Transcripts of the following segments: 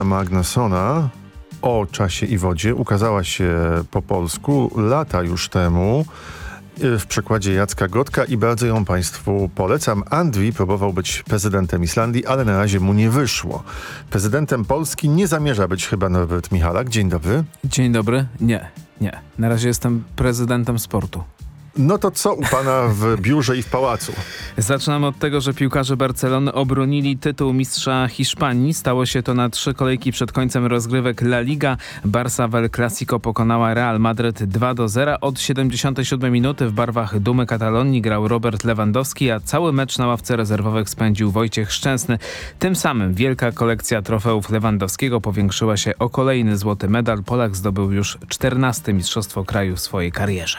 Magnussona o czasie i wodzie ukazała się po polsku lata już temu w przekładzie Jacka Gotka i bardzo ją Państwu polecam. Andrii próbował być prezydentem Islandii, ale na razie mu nie wyszło. Prezydentem Polski nie zamierza być chyba Norbert Michalak. Dzień dobry. Dzień dobry. Nie. Na razie jestem prezydentem sportu. No to co u pana w biurze i w pałacu? Zaczynamy od tego, że piłkarze Barcelony obronili tytuł mistrza Hiszpanii. Stało się to na 3 kolejki przed końcem rozgrywek La Liga. Barça w El Clasico pokonała Real Madryt 2-0. Od 77 minuty w barwach Dumy Katalonii grał Robert Lewandowski, a cały mecz na ławce rezerwowych spędził Wojciech Szczęsny. Tym samym wielka kolekcja trofeów Lewandowskiego powiększyła się o kolejny złoty medal. Polak zdobył już 14. mistrzostwo kraju w swojej karierze.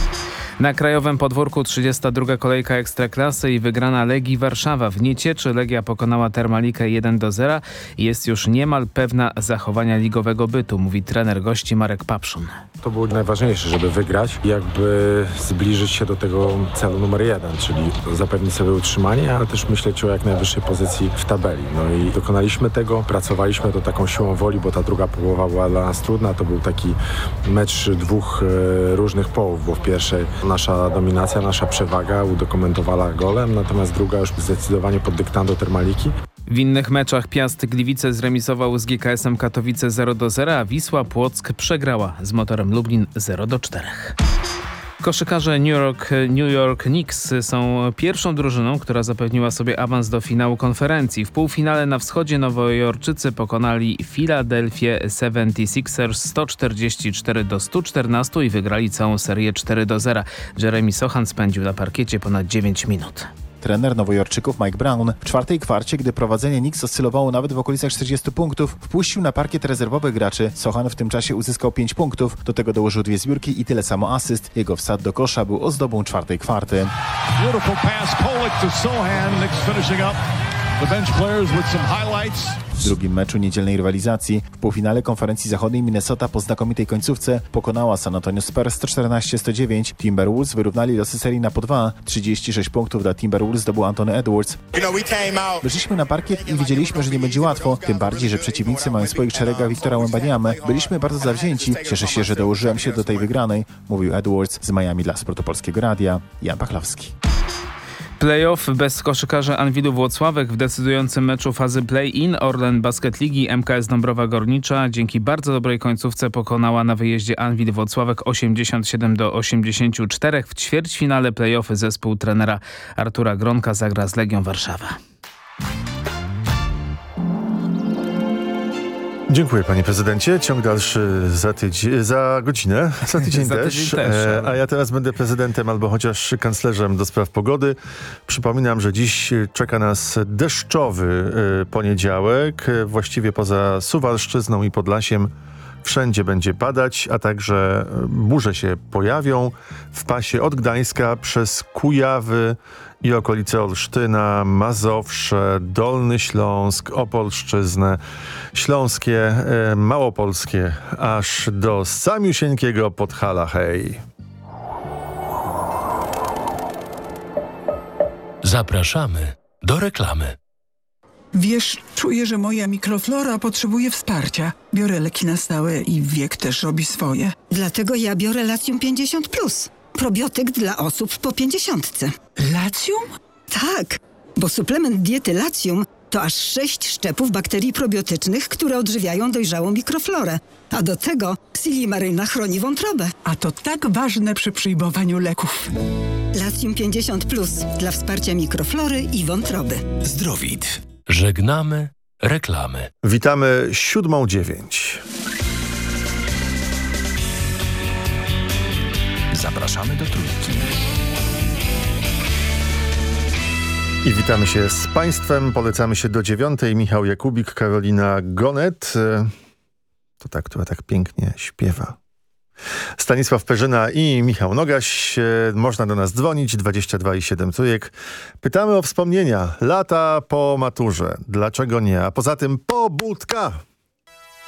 Na krajowym podwórku 32. kolejka Ekstraklasy i wygrana Legii Warszawa. W Niecieczy Legia pokonała Termalikę 1-0 i jest już niemal pewna zachowania ligowego bytu, mówi trener gości Marek Papszun. To było najważniejsze, żeby wygrać i jakby zbliżyć się do tego celu numer 1, czyli zapewnić sobie utrzymanie, ale też myśleć o jak najwyższej pozycji w tabeli. No i dokonaliśmy tego, pracowaliśmy to taką siłą woli, bo ta druga połowa była dla nas trudna. To był taki mecz dwóch różnych połów, bo w pierwszej nasza dominacja, nasza przewaga udokumentowała golem, natomiast druga już zdecydowanie pod dyktando Termaliki. W innych meczach Piast Gliwice zremisował z GKS-em Katowice 0-0, a Wisła Płock przegrała z Motorem Lublin 0-4. Koszykarze New York Knicks są pierwszą drużyną, która zapewniła sobie awans do finału konferencji. W półfinale na wschodzie Nowojorczycy pokonali Philadelphia 76ers 144-114 i wygrali całą serię 4-0. Jeremy Sochan spędził na parkiecie ponad 9 minut. Trener Nowojorczyków Mike Brown w czwartej kwarcie, gdy prowadzenie Knicks oscylowało nawet w okolicach 40 punktów, wpuścił na parkiet rezerwowych graczy. Sochan w tym czasie uzyskał 5 punktów, do tego dołożył 2 zbiórki i tyle samo asyst. Jego wsad do kosza był ozdobą czwartej kwarty. W drugim meczu niedzielnej rywalizacji w półfinale konferencji zachodniej Minnesota po znakomitej końcówce pokonała San Antonio Spurs 114-109. Timberwolves wyrównali losy serii na po 2. 36 punktów dla Timberwolves zdobył Anthony Edwards. Wyszliśmy na parkiet i wiedzieliśmy, że nie będzie łatwo, tym bardziej, że przeciwnicy mają w swoich szeregach Wiktora Wembanyamę. Byliśmy bardzo zawzięci. Cieszę się, że dołożyłem się do tej wygranej, mówił Edwards z Miami dla Sportu Polskiego Radia. Jan Pachlowski. Playoff bez koszykarza Anwilu Włocławek w decydującym meczu fazy play-in Orlen Basket Ligi MKS Dąbrowa Górnicza dzięki bardzo dobrej końcówce pokonała na wyjeździe Anwil Włocławek 87-84. W ćwierćfinale play-offy zespół trenera Artura Gronka zagra z Legią Warszawa. Dziękuję panie prezydencie. Ciąg dalszy za godzinę, za tydzień też. A ja teraz będę prezydentem albo chociaż kanclerzem do spraw pogody. Przypominam, że dziś czeka nas deszczowy poniedziałek. Właściwie poza Suwalszczyzną i Podlasiem wszędzie będzie padać, a także burze się pojawią w pasie od Gdańska przez Kujawy i okolice Olsztyna, Mazowsze, Dolny Śląsk, Opolszczyznę, Śląskie, Małopolskie, aż do samiusieńkiego Podhala. Hej! Zapraszamy do reklamy. Wiesz, czuję, że moja mikroflora potrzebuje wsparcia. Biorę leki na stałe i wiek też robi swoje. Dlatego ja biorę Latium 50+. Probiotyk dla osób po 50. Latium? Tak, bo suplement diety Latium to aż 6 szczepów bakterii probiotycznych, które odżywiają dojrzałą mikroflorę. A do tego Silimaryna chroni wątrobę. A to tak ważne przy przyjmowaniu leków. Latium 50+ dla wsparcia mikroflory i wątroby. Zdrowit. Żegnamy reklamy. Witamy 7:09. Zapraszamy do Trójki. I witamy się z Państwem. Polecamy się do 9. Michał Jakubik, Karolina Gonet. To ta, która tak pięknie śpiewa. Stanisław Perzyna i Michał Nogaś. Można do nas dzwonić 22 i 7 trójek. Pytamy o wspomnienia. Lata po maturze. Dlaczego nie? A poza tym pobudka.